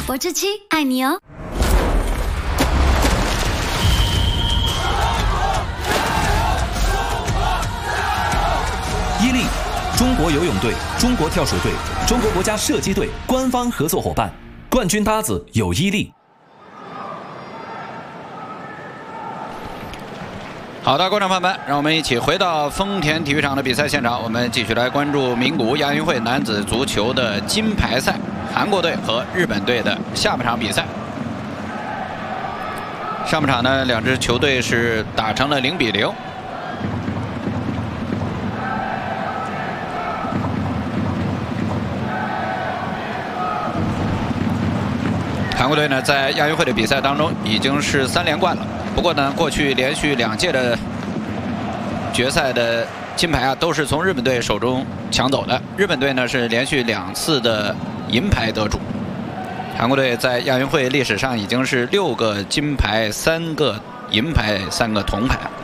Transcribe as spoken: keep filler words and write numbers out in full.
果汁七爱你哦。 伊利，中国游泳队、中国跳水队、中国国家射击队官方合作伙伴，冠军搭子有伊利。 好的，观众朋友们，让我们一起回到丰田体育场的比赛现场，我们继续来关注名古屋亚运会男子足球的金牌赛，韩国队和日本队的下半场比赛。上半场呢，两支球队是打成了零比零。韩国队呢，在亚运会的比赛当中已经是三连冠了。 不过呢，过去连续两届的决赛的金牌啊，都是从日本队手中抢走的。日本队呢是连续两次的银牌得主。韩国队在亚运会历史上已经是六个金牌、三个银牌、三个铜牌。